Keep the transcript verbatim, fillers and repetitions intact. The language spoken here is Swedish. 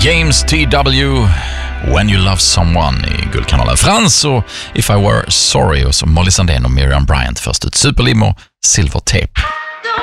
James T W, When You Love Someone i Guldkanalen. Frans och If I Were Sorry och så Molly Sandén och Miriam Bryant först ut. Superlimo, Silver Tape.